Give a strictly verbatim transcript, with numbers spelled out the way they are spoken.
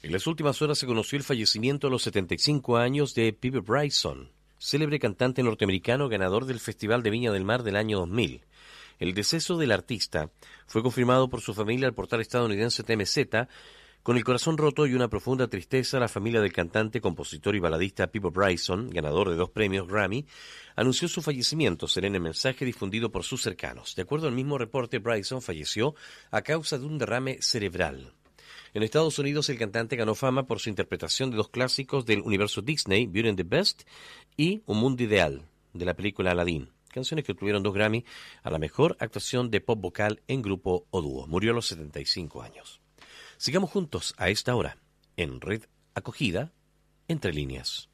En las últimas horas se conoció el fallecimiento a los setenta y cinco años de Pepe Bryson, célebre cantante norteamericano ganador del Festival de Viña del Mar del año dos mil. El deceso del artista fue confirmado por su familia al portal estadounidense T M Z. Con el corazón roto y una profunda tristeza, la familia del cantante, compositor y baladista Pepe Bryson, ganador de dos premios Grammy, anunció su fallecimiento, será en el mensaje difundido por sus cercanos. De acuerdo al mismo reporte, Bryson falleció a causa de un derrame cerebral. En Estados Unidos, el cantante ganó fama por su interpretación de dos clásicos del universo Disney, Beauty and the Beast y Un Mundo Ideal, de la película Aladdin, canciones que obtuvieron dos Grammy a la mejor actuación de pop vocal en grupo o dúo. Murió a los setenta y cinco años. Sigamos juntos a esta hora, en Red Acogida, Entre Líneas.